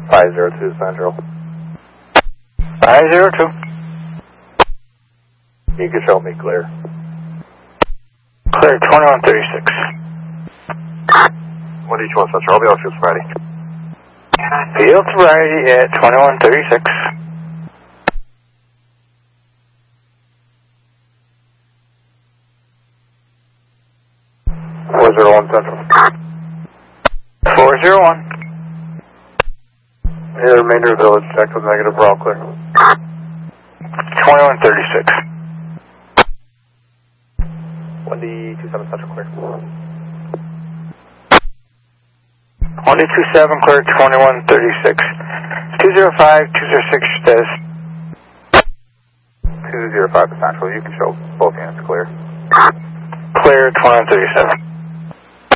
502 Central. 502. You can show me clear. Clear 2136. What do you want, Central? I'll be on field Friday. Field sobriety at 2136. 401 Central. 401. The remainder of the village check was negative, we're all clear. 2136. 1D27 Central clear. 127 clear 2136. 205, 206 status. 205 Central, you can show both units clear. Clear 2137.